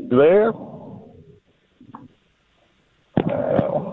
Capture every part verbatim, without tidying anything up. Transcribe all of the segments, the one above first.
there? Uh,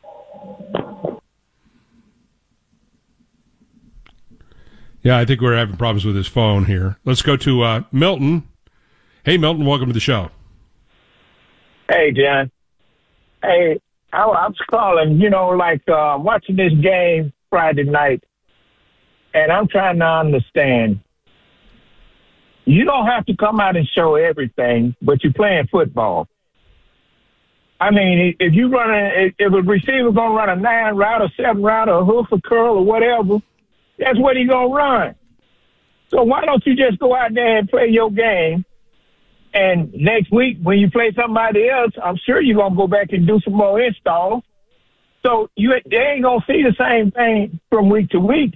Yeah, I think we're having problems with his phone here. Let's go to uh, Milton. Hey, Milton, welcome to the show. Hey, John. Hey, I, I was calling, you know, like uh, watching this game Friday night, and I'm trying to understand. You don't have to come out and show everything, but you're playing football. I mean, if you run a, if a receiver gonna run a nine route or seven route or a hoof or curl or whatever, that's what he gonna run. So why don't you just go out there and play your game? And next week when you play somebody else, I'm sure you're gonna go back and do some more installs. So you they ain't gonna see the same thing from week to week.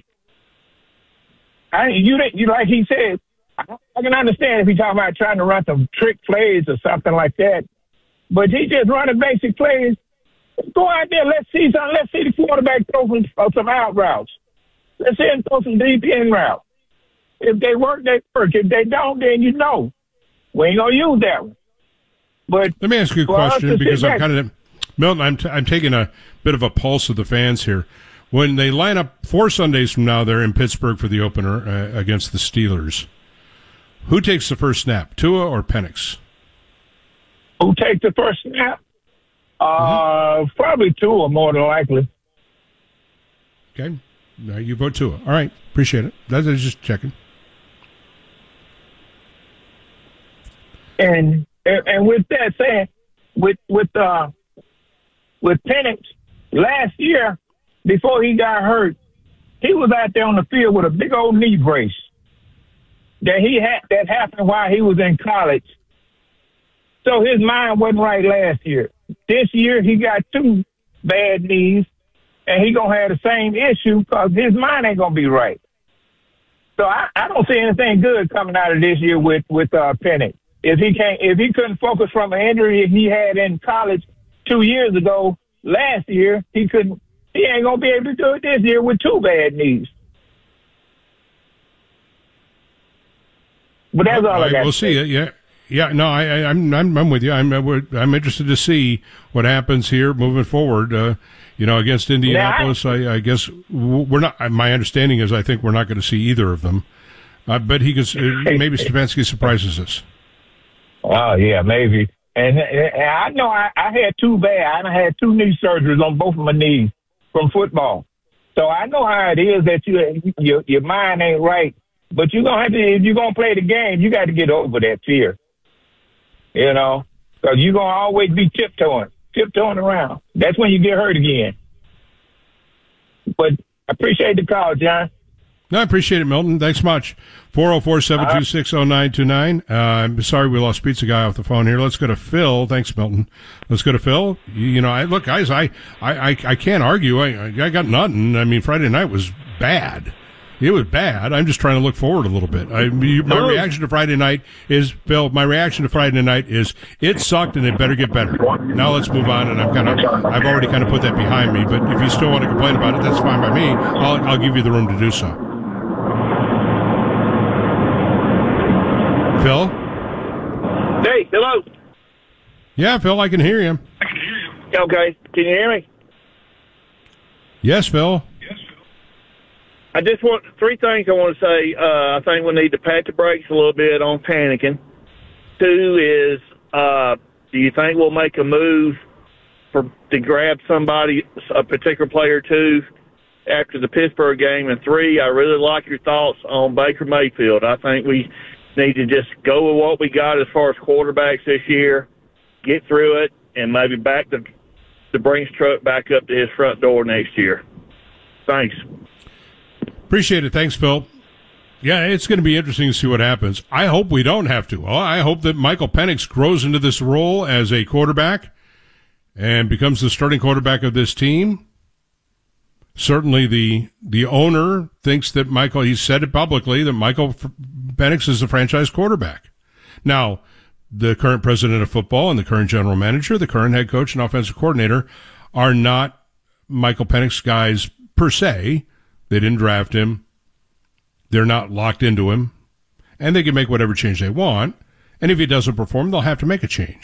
I you you like he said. I can understand if he's talking about trying to run some trick plays or something like that, but he just running basic plays. Go out there, let's see some. Let's see the quarterback throw some, uh, some out routes. Let's see him throw some deep in routes. If they work, they work. If they don't, then you know we ain't gonna use that one. But let me ask you a question because I'm kind of Milton. I'm t- I'm taking a bit of a pulse of the fans here. When they line up four Sundays from now, they're in Pittsburgh for the opener uh, against the Steelers. Who takes the first snap, Tua or Penix? Who takes the first snap? Uh, mm-hmm. Probably Tua, more than likely. Okay. Now you vote Tua. All right. Appreciate it. That's just checking. And and with that saying, with with uh with Penix last year, before he got hurt, he was out there on the field with a big old knee brace that he had that happened while he was in college. So his mind wasn't right last year. This year he got two bad knees, and he gonna have the same issue because his mind ain't gonna be right. So I, I don't see anything good coming out of this year with with uh, Penix. If he can't, if he couldn't focus from an injury he had in college two years ago, last year he couldn't. He ain't gonna be able to do it this year with two bad knees. But that's all I, I got. We'll see it. Yeah. Yeah, no, I, I, I'm, I'm, I'm with you. I'm, I'm interested to see what happens here moving forward. Uh, you know, against Indianapolis, I, I guess we're not. My understanding is, I think we're not going to see either of them. Uh, but he could. Maybe Stefanski surprises us. Oh yeah, maybe. And, and I know I, I had two bad. I had two knee surgeries on both of my knees from football, so I know how it is that you your your mind ain't right. But you're gonna have to, if you're gonna play the game, you got to get over that fear. You know, because you're going to always be tiptoeing, tiptoeing around. That's when you get hurt again. But I appreciate the call, John. No, I appreciate it, Milton. Thanks much. four oh four, seven two six, oh nine two nine. Uh, I'm sorry we lost Pizza Guy off the phone here. Let's go to Phil. Thanks, Milton. Let's go to Phil. You, you know, I look, guys, I, I, I, I can't argue. I, I got nothing. I mean, Friday night was bad. It was bad. I'm just trying to look forward a little bit. I, my reaction to Friday night is, Phil, my reaction to Friday night is, it sucked and it better get better. Now let's move on, and I'm kind of, I've already kind of put that behind me, but if you still want to complain about it, that's fine by me. I'll, I'll give you the room to do so. Phil? Hey, hello. Yeah, Phil, I can hear you. I can hear you. Okay. Can you hear me? Yes, Phil. I just want three things I want to say. Uh, I think we need to pat the brakes a little bit on panicking. Two is, uh, do you think we'll make a move for to grab somebody, a particular player, too, after the Pittsburgh game? And three, I really like your thoughts on Baker Mayfield. I think we need to just go with what we got as far as quarterbacks this year, get through it, and maybe back the, the Brinks truck back up to his front door next year. Thanks. Appreciate it. Thanks, Phil. Yeah, it's going to be interesting to see what happens. I hope we don't have to. I hope that Michael Penix grows into this role as a quarterback and becomes the starting quarterback of this team. Certainly the the owner thinks that Michael, he said it publicly, that Michael Penix is the franchise quarterback. Now, the current president of football and the current general manager, the current head coach and offensive coordinator are not Michael Penix guys per se. They didn't draft him. They're not locked into him. And they can make whatever change they want. And if he doesn't perform, they'll have to make a change.